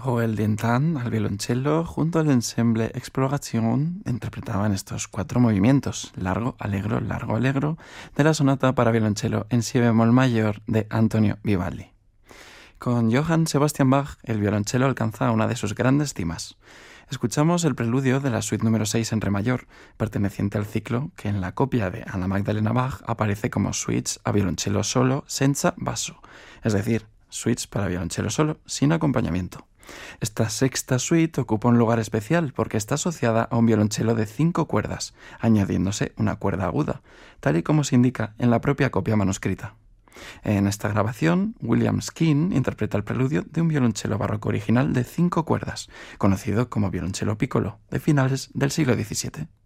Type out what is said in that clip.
Joël Dintan al violonchelo junto al ensemble Exploration interpretaban estos 4 movimientos, largo, allegro, de la sonata para violonchelo en si bemol mayor de Antonio Vivaldi. Con Johann Sebastian Bach, el violonchelo alcanza una de sus grandes cimas. Escuchamos el preludio de la suite número 6 en re mayor, perteneciente al ciclo que en la copia de Anna Magdalena Bach aparece como suites a violonchelo solo senza basso, es decir, suites para violonchelo solo sin acompañamiento. Esta sexta suite ocupa un lugar especial porque está asociada a un violonchelo de 5 cuerdas, añadiéndose una cuerda aguda, tal y como se indica en la propia copia manuscrita. En esta grabación, William Skeen interpreta el preludio de un violonchelo barroco original de 5 cuerdas, conocido como violonchelo piccolo, de finales del siglo XVII.